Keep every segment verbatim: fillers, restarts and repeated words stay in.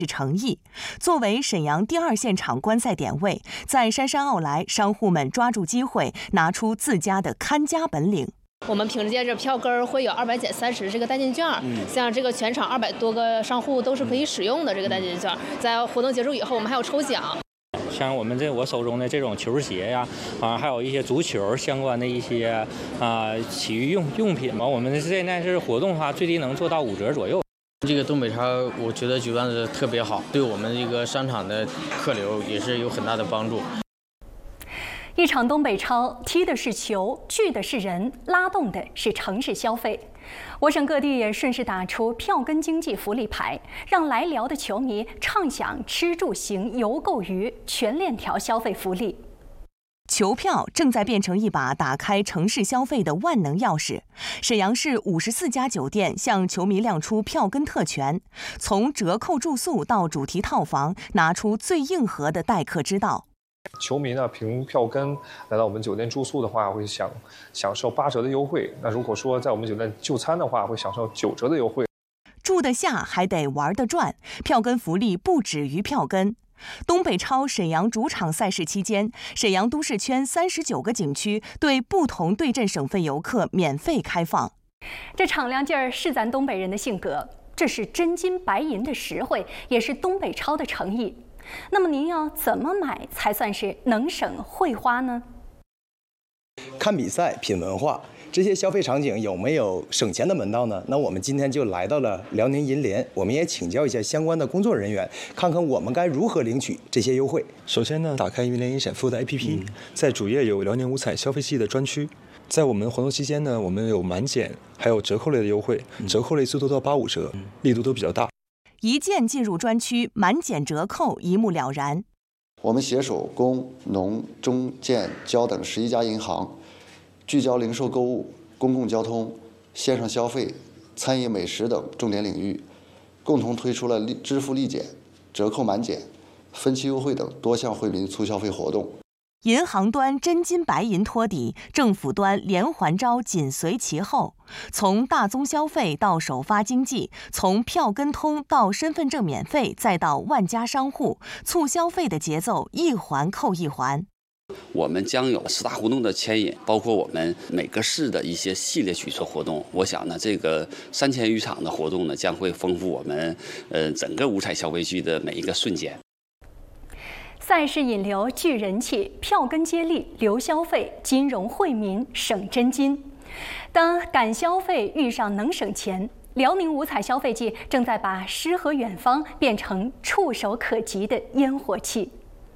是诚意。作为沈阳第二现场观赛点位，在姗姗奥来，商户们抓住机会，拿出自家的看家本领。 我们凭借着票根会有二百减三十这个代金券，嗯、像这个全场二百多个商户都是可以使用的这个代金券。在活动结束以后，我们还有抽奖。 像我们这我手中的这种球鞋呀，啊，还有一些足球相关的一些啊体育用用品嘛。我们现在是活动的话，最低能做到五折左右。 这个东北超，我觉得举办的特别好，对我们这个商场的客流也是有很大的帮助。 一场东北超踢的是球，聚的是人，拉动的是城市消费。我省各地也顺势打出票根经济福利牌，让来辽的球迷畅享吃住行游购娱全链条消费福利。 球票正在变成一把打开城市消费的万能钥匙。沈阳市五十四家酒店向球迷亮出票根特权，从折扣住宿到主题套房，拿出最硬核的待客之道。 球迷呢，凭票根来到我们酒店住宿的话，会享享受八折的优惠。那如果说在我们酒店就餐的话，会享受九折的优惠。 住得下还得玩得转，票根福利不止于票根。东北超沈阳主场赛事期间，沈阳都市圈三十九个景区对不同对阵省份游客免费开放。 这敞亮劲儿是咱东北人的性格，这是真金白银的实惠，也是东北超的诚意。那么您要怎么买才算是能省会花呢？ 看比赛、品文化，这些消费场景有没有省钱的门道呢？那我们今天就来到了辽宁银联，我们也请教一下相关的工作人员，看看我们该如何领取这些优惠。 首先呢，打开银联银闪付的 A P P，、嗯、在主页有辽宁五彩消费季的专区。在我们活动期间呢，我们有满减还有折扣类的优惠，嗯、折扣类最多到八五折，嗯、力度都比较大。 一键进入专区，满减折扣一目了然。 我们携手工、农、中、建、交等十一家银行，聚焦零售购物、公共交通、线上消费、餐饮美食等重点领域，共同推出了支付立减、折扣满减、分期优惠等多项惠民促消费活动。 银行端真金白银托底，政府端连环招紧随其后。从大宗消费到首发经济，从票根通到身份证免费，再到万家商户，促消费的节奏一环扣一环。 我们将有十大活动的牵引，包括我们每个市的一些系列举措活动。我想呢，这个三千余场的活动呢，将会丰富我们呃整个五彩消费季的每一个瞬间。 赛事引流聚人气，票根接力留消费，金融惠民省真金。当敢消费遇上能省钱，辽宁五彩消费季正在把诗和远方变成触手可及的烟火气。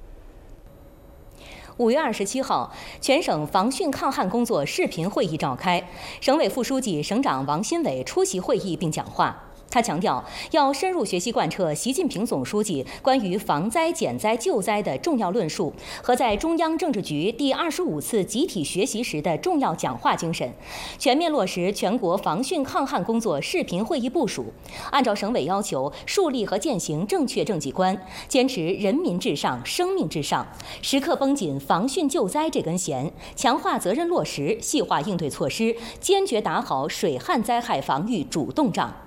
五月二十七号，全省防汛抗旱工作视频会议召开，省委副书记、省长王新伟出席会议并讲话。他强调，要深入学习贯彻习近平总书记关于防灾减灾救灾的重要论述和在中央政治局第二十五次集体学习时的重要讲话精神，全面落实全国防汛抗旱工作视频会议部署，按照省委要求，树立和践行正确政绩观，坚持人民至上、生命至上，时刻绷紧防汛救灾这根弦，强化责任落实，细化应对措施，坚决打好水旱灾害防御主动仗。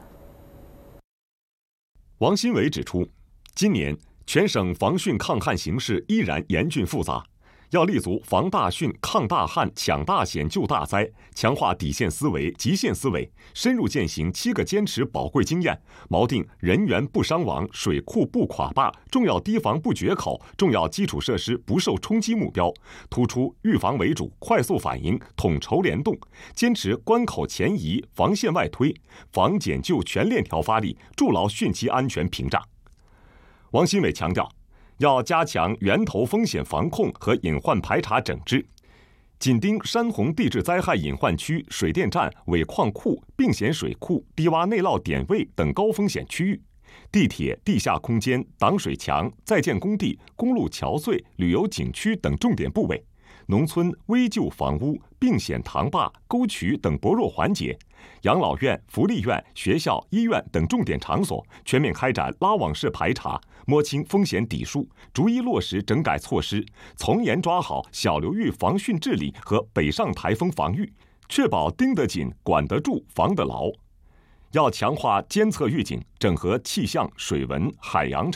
王新伟指出，今年全省防汛抗旱形势依然严峻复杂，要立足防大汛、抗大旱、抢大险、救大灾，强化底线思维、极限思维，深入践行七个坚持宝贵经验，锚定人员不伤亡、水库不垮坝、重要堤防不决口、重要基础设施不受冲击目标，突出预防为主、快速反应、统筹联动，坚持关口前移、防线外推，防减救全链条发力，筑牢汛期安全屏障。王新伟强调，要加强源头风险防控和隐患排查整治，紧盯山洪地质灾害隐患区、水电站、尾矿库、并险水库、低洼内涝点位等高风险区域，地铁、地下空间、挡水墙、在建工地、公路桥隧、旅游景区等重点部位，农村危旧房屋、并险塘坝、沟渠等薄弱环节，养老院、福利院、学校、医院等重点场所全面开展拉网式排查，摸清风险底数，逐一落实整改措施，从严抓好小流域防汛治理和北上台风防御，确保盯得紧、管得住、防得牢。要强化监测预警，整合气象、水文、海洋